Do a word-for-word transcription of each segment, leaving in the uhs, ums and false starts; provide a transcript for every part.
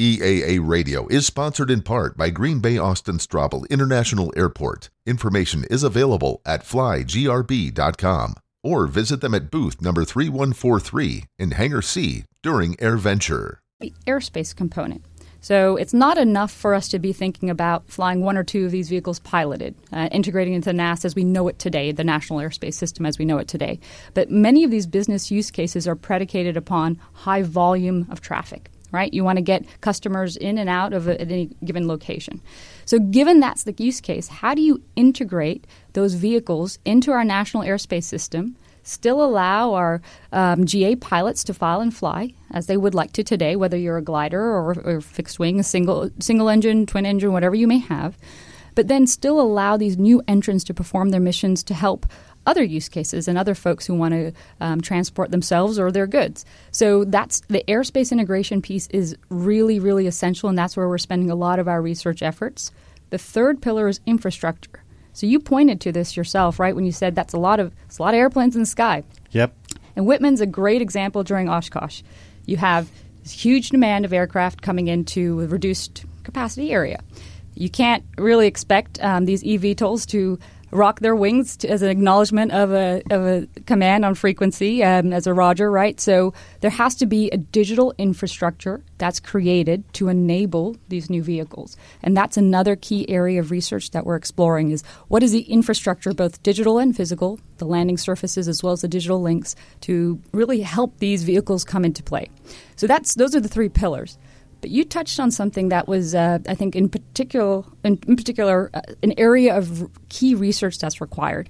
E A A Radio is sponsored in part by Green Bay Austin Straubel International Airport. Information is available at fly g r b dot com or visit them at booth number three one four three in Hangar C during AirVenture. The airspace component. So it's not enough for us to be thinking about flying one or two of these vehicles piloted, uh, integrating into NASA as we know it today, the National Airspace System as we know it today. But many of these business use cases are predicated upon high volume of traffic, right? You want to get customers in and out of a, at any given location. So given that's the use case, how do you integrate those vehicles into our National Airspace System, still allow our um, G A pilots to file and fly as they would like to today, whether you're a glider or, or fixed wing, a single single engine, twin engine, whatever you may have, but then still allow these new entrants to perform their missions to help other use cases and other folks who want to um, transport themselves or their goods. So that's the airspace integration piece is really, really essential, and that's where we're spending a lot of our research efforts. The third pillar is infrastructure. So you pointed to this yourself, right, when you said that's a lot of it's a lot of airplanes in the sky. Yep. And Whitman's a great example during Oshkosh. You have this huge demand of aircraft coming into a reduced capacity area. You can't really expect um, these E V TOLs to rock their wings to, as an acknowledgement of a of a command on frequency um, as a Roger, right? So there has to be a digital infrastructure that's created to enable these new vehicles. And that's another key area of research that we're exploring is what is the infrastructure, both digital and physical, the landing surfaces as well as the digital links, to really help these vehicles come into play. So that's those are the three pillars. But you touched on something that was, uh, I think, in particular, in, in particular, uh, an area of r- key research that's required.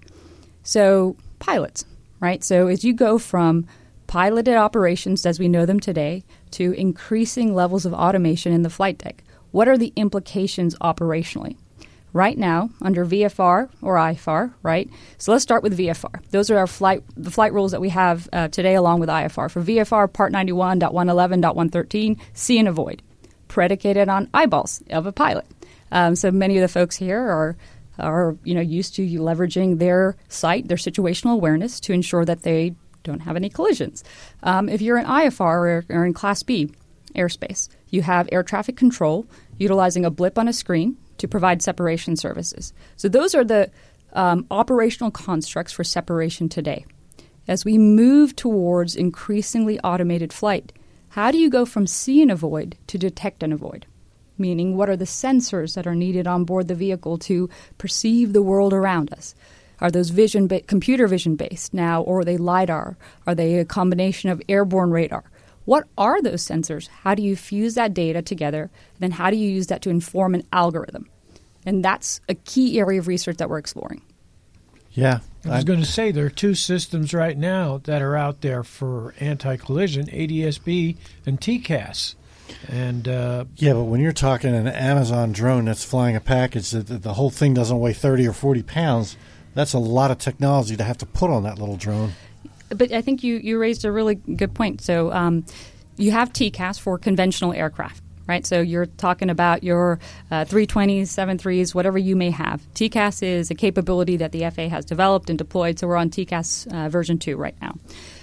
So pilots, right? So as you go from piloted operations as we know them today to increasing levels of automation in the flight deck, what are the implications operationally? Right now, under V F R or I F R, right? So let's start with V F R. Those are our flight the flight rules that we have uh, today along with I F R. For V F R, Part ninety-one point one eleven point one thirteen, see and avoid, predicated on eyeballs of a pilot. Um, so many of the folks here are are you know used to leveraging their sight, their situational awareness to ensure that they don't have any collisions. Um, if you're in I F R or, or in Class B airspace, you have air traffic control utilizing a blip on a screen to provide separation services. So those are the um, operational constructs for separation today. As we move towards increasingly automated flight, how do you go from see and avoid to detect and avoid? Meaning, what are the sensors that are needed on board the vehicle to perceive the world around us? Are those vision ba- computer vision based now, or are they LiDAR? Are they a combination of airborne radar? What are those sensors? How do you fuse that data together? And then how do you use that to inform an algorithm? And that's a key area of research that we're exploring. Yeah. I was going to say there are two systems right now that are out there for anti-collision, A D S B and T C A S. And uh, yeah, but when you're talking an Amazon drone that's flying a package that the whole thing doesn't weigh thirty or forty pounds, that's a lot of technology to have to put on that little drone. But I think you, you raised a really good point. So um, you have T C A S for conventional aircraft, right? So you're talking about your uh, three twenties, seven threes, whatever you may have. T C A S is a capability that the F A A has developed and deployed, so we're on T C A S uh, version two right now.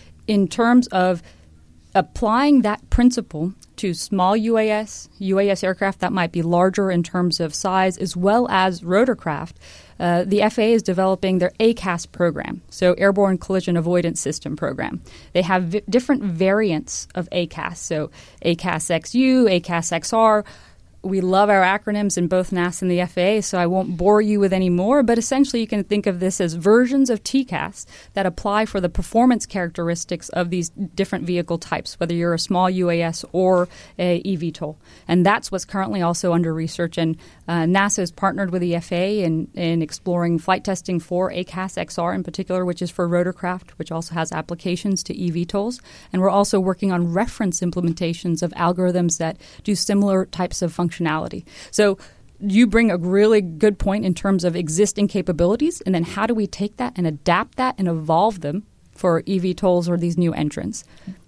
In terms of applying that principle to small U A S, U A S aircraft that might be larger in terms of size, as well as rotorcraft, uh, the F A A is developing their A C A S program, so Airborne Collision Avoidance System program. They have v- different variants of A C A S, so A C A S X U, A C A S X R. We love our acronyms in both NASA and the F A A, so I won't bore you with any more, but essentially you can think of this as versions of T C A S that apply for the performance characteristics of these different vehicle types, whether you're a small U A S or a E V TOL. And that's what's currently also under research, and uh, NASA has partnered with the F A A in, in exploring flight testing for A C A S X R in particular, which is for rotorcraft, which also has applications to E V TOLs. And we're also working on reference implementations of algorithms that do similar types of functionality. Functionality. So you bring a really good point in terms of existing capabilities, and then how do we take that and adapt that and evolve them for E V TOLs or these new entrants?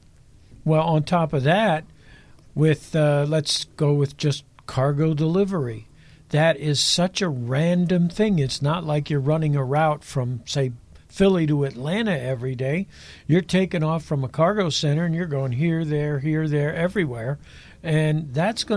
Well, on top of that, with uh, let's go with just cargo delivery. That is such a random thing. It's not like you're running a route from, say, Philly to Atlanta every day. You're taking off from a cargo center and you're going here, there, here, there, everywhere. And that's going